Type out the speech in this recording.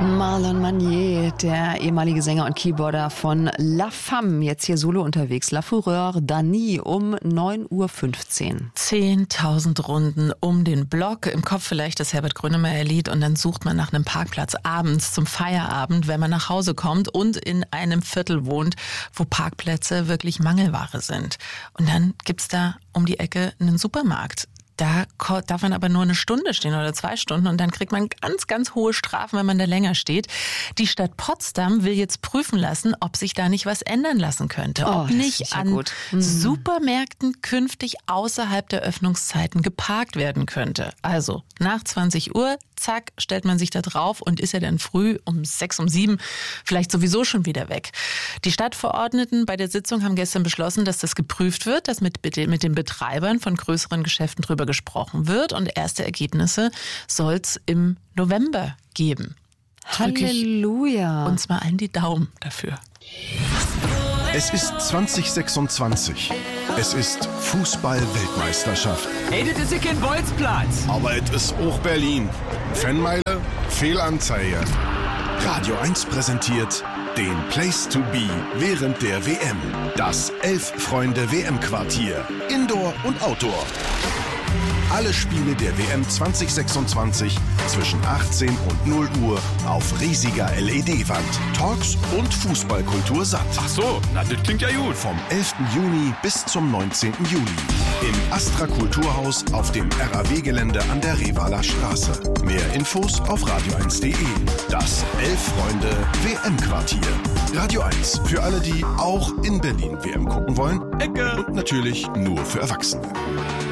Marlon Manier, der ehemalige Sänger und Keyboarder von La Femme, jetzt hier solo unterwegs. La Fureur d'Annie um 9.15 Uhr. 10.000 Runden um den Block. Im Kopf vielleicht das Herbert Grönemeyer-Lied und dann sucht man nach einem Parkplatz abends zum Feierabend, wenn man nach Hause kommt und in einem Viertel wohnt, wo Parkplätze wirklich Mangelware sind. Und dann gibt's da um die Ecke einen Supermarkt. Da darf man aber nur eine Stunde stehen oder 2 Stunden und dann kriegt man ganz, ganz hohe Strafen, wenn man da länger steht. Die Stadt Potsdam will jetzt prüfen lassen, ob sich da nicht was ändern lassen könnte. Ob nicht an Supermärkten künftig außerhalb der Öffnungszeiten geparkt werden könnte. Also nach 20 Uhr, zack, stellt man sich da drauf und ist ja dann früh um 6, um 7 vielleicht sowieso schon wieder weg. Die Stadtverordneten bei der Sitzung haben gestern beschlossen, dass das geprüft wird, dass mit den Betreibern von größeren Geschäften drüber gesprochen wird und erste Ergebnisse soll es im November geben. Halleluja. Uns mal allen die Daumen dafür. Es ist 2026. Es ist Fußball-Weltmeisterschaft. Ey, das ist ja kein Bolzplatz. Aber es ist auch Berlin. Fanmeile, Fehlanzeige. Radio 1 präsentiert den Place to be während der WM. Das 11-Freunde-WM-Quartier. Indoor und Outdoor. Alle Spiele der WM 2026 zwischen 18 und 0 Uhr auf riesiger LED-Wand. Talks und Fußballkultur satt. Ach so, na das klingt ja gut. Vom 11. Juni bis zum 19. Juli. Im Astra Kulturhaus auf dem RAW-Gelände an der Revaler Straße. Mehr Infos auf radio1.de. Das 11-Freunde-WM-Quartier. Radio 1 für alle, die auch in Berlin WM gucken wollen. Ecke. Und natürlich nur für Erwachsene.